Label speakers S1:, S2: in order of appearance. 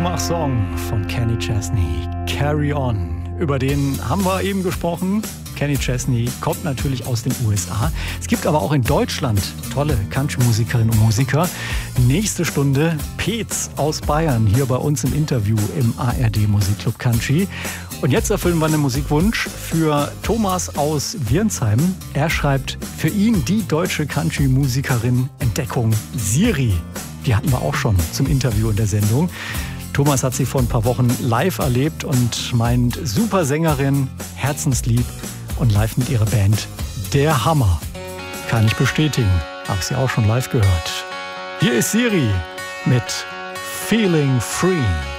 S1: Aufmachsong von Kenny Chesney, Carry On. Über den haben wir eben gesprochen. Kenny Chesney kommt natürlich aus den USA. Es gibt aber auch in Deutschland tolle Country-Musikerinnen und Musiker. Nächste Stunde Peetz aus Bayern hier bei uns im Interview im ARD Musikclub Country. Und jetzt erfüllen wir einen Musikwunsch für Thomas aus Wirnsheim. Er schreibt für ihn die deutsche Country-Musikerin Entdeckung Siri. Die hatten wir auch schon zum Interview in der Sendung. Thomas hat sie vor ein paar Wochen live erlebt und meint, super Sängerin, herzenslieb und live mit ihrer Band der Hammer. Kann ich bestätigen, habe sie auch schon live gehört. Hier ist Siri mit Feeling Free.